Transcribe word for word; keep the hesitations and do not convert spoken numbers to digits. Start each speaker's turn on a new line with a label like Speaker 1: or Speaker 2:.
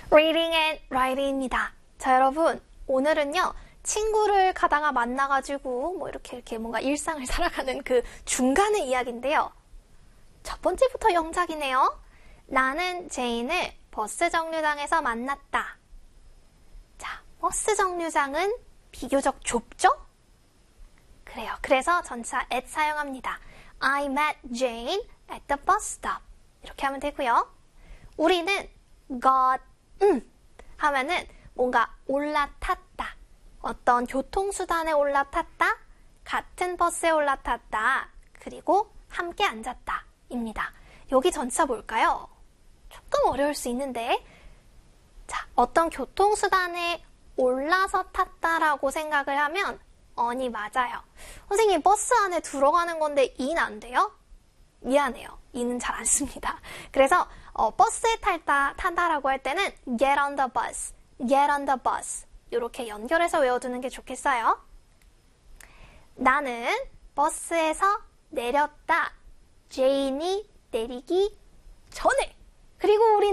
Speaker 1: Reading and Writing입니다. 자, 여러분, 오늘은요, 친구를 가다가 만나가지고, 뭐, 이렇게, 이렇게 뭔가 일상을 살아가는 그 중간의 이야기인데요. 첫 번째부터 영작이네요. 나는 제인을 버스 정류장에서 만났다. 자, 버스 정류장은 비교적 좁죠? 그래요. 그래서 전차 at 사용합니다. I met Jane at the bus stop. 이렇게 하면 되고요. 우리는 got 음 하면은 뭔가 올라탔다. 어떤 교통수단에 올라탔다. 같은 버스에 올라탔다. 그리고 함께 앉았다. 입니다. 여기 전차 뭘까요? 조금 어려울 수 있는데 자, 어떤 교통수단에 올라서 탔다라고 생각을 하면 on이 맞아요. 선생님 버스 안에 들어가는 건데 in 안 돼요? 미안해요. in은 잘 안 씁니다. 그래서 어, 버스에 탈다, 탄다라고 할 때는 get on the bus, get on the bus 이렇게 연결해서 외워두는 게 좋겠어요. 나는 버스에서 내렸다. 제인이 내리기 전에. 그리고 우리